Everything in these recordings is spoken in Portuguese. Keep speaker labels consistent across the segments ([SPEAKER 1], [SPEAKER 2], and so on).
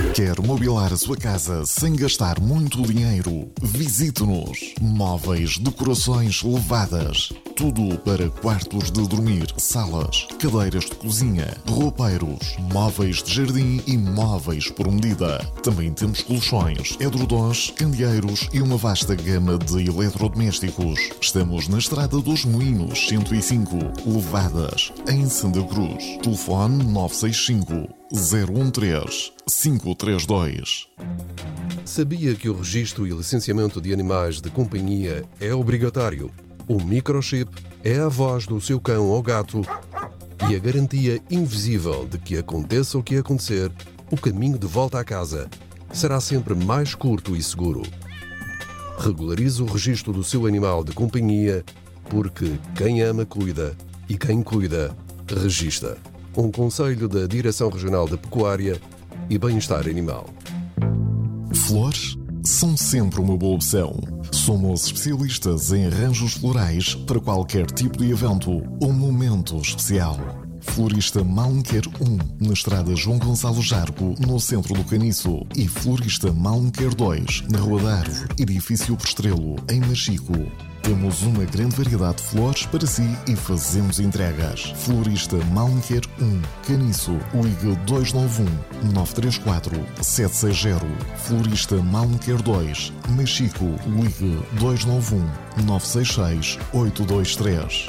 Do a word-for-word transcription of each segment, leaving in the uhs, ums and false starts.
[SPEAKER 1] Quer mobilar a sua casa sem gastar muito dinheiro? Visite-nos. Móveis, decorações levadas. Tudo para quartos de dormir, salas, cadeiras de cozinha, roupeiros, móveis de jardim e móveis por medida. Também temos colchões, edredons, candeeiros e uma vasta gama de eletrodomésticos. Estamos na Estrada dos Moinhos, cento e cinco, Levadas, em Santa Cruz. Telefone nove seis cinco, zero um três, cinco três dois.
[SPEAKER 2] Sabia que o registro e licenciamento de animais de companhia é obrigatório? O microchip é a voz do seu cão ou gato e a garantia invisível de que aconteça o que acontecer, o caminho de volta à casa será sempre mais curto e seguro. Regularize o registro do seu animal de companhia, porque quem ama cuida e quem cuida registra. Um conselho da Direção Regional da Pecuária e Bem-Estar Animal.
[SPEAKER 1] Flores são sempre uma boa opção. Somos especialistas em arranjos florais para qualquer tipo de evento ou momento especial. Florista Malmequer um, na Estrada João Gonçalo Jarco, no centro do Caniço. E Florista Malmequer dois, na Rua da Árvore, edifício Prestrelo, em Machico. Temos uma grande variedade de flores para si e fazemos entregas. Florista Malmequer um, Caniço, ligue dois nove um, nove três quatro, sete seis zero. Florista Malmequer dois, Machico, ligue dois nove um, nove seis seis, oito dois três.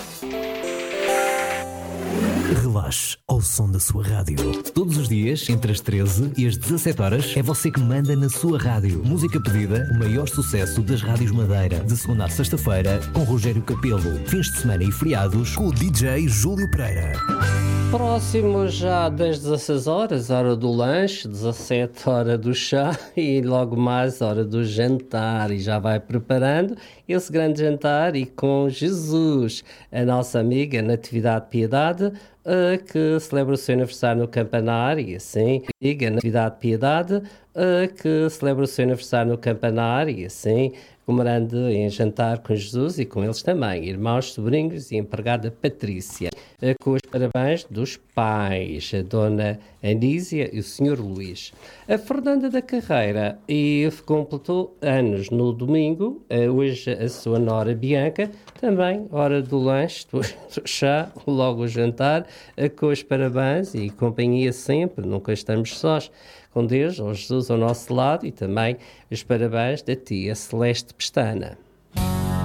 [SPEAKER 3] Relaxe ao som da sua rádio. Todos os dias, entre as treze e as dezassete horas, é você que manda na sua rádio. Música pedida, o maior sucesso das rádios Madeira. De segunda a sexta-feira, com Rogério Capelo. Fins de semana e feriados, com o D J Júlio Pereira.
[SPEAKER 4] Próximo já das dezasseis horas, hora do lanche, dezassete hora do chá e logo mais hora do jantar. E já vai preparando esse grande jantar e com Jesus, a nossa amiga Natividade Piedade, uh, que celebra o seu aniversário no Campanar, e assim, amiga Natividade Piedade, uh, que celebra o seu aniversário no Campanar, e assim, comemorando em jantar com Jesus e com eles também, irmãos, sobrinhos e empregada Patrícia, com os parabéns dos pais, a dona Anísia e o senhor Luís. A Fernanda da Carreira e completou anos no domingo, hoje a sua nora Bianca, também hora do lanche, do chá, logo o jantar, com os parabéns e companhia sempre, nunca estamos sós. Com Deus, ou Jesus ao nosso lado, e também os parabéns da tia Celeste Pestana.